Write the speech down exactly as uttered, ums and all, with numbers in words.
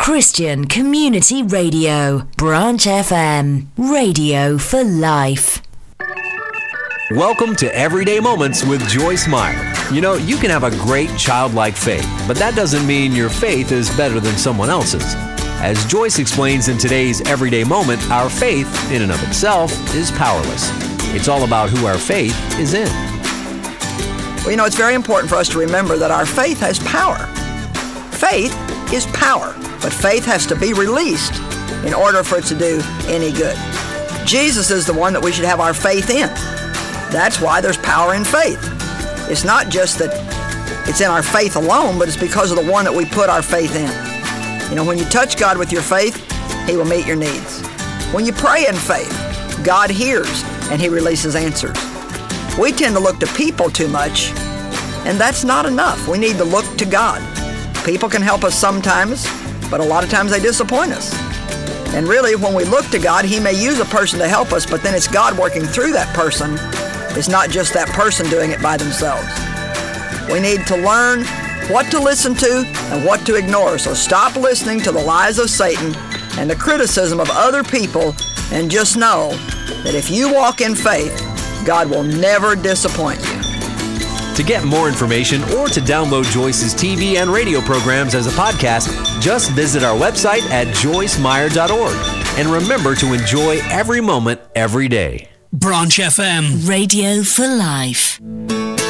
Christian Community Radio, Branch F M, radio for life. Welcome to Everyday Moments with Joyce Meyer. You know, you can have a great childlike faith, but that doesn't mean your faith is better than someone else's. As Joyce explains in today's Everyday Moment, our faith, in and of itself, is powerless. It's all about who our faith is in. Well, you know, it's very important for us to remember that our faith has power. Faith is power, but faith has to be released in order for it to do any good. Jesus is the one that we should have our faith in. That's why there's power in faith. It's not just that it's in our faith alone, but it's because of the one that we put our faith in. You know, when you touch God with your faith, He will meet your needs. When you pray in faith, God hears and He releases answers. We tend to look to people too much, and that's not enough. We need to look to God. People can help us sometimes, but a lot of times they disappoint us. And really, when we look to God, He may use a person to help us, but then it's God working through that person. It's not just that person doing it by themselves. We need to learn what to listen to and what to ignore. So stop listening to the lies of Satan and the criticism of other people, and just know that if you walk in faith, God will never disappoint you. To get more information or to download Joyce's T V and radio programs as a podcast, just visit our website at joyce meyer dot org. And remember to enjoy every moment, every day. Branch F M, radio for life.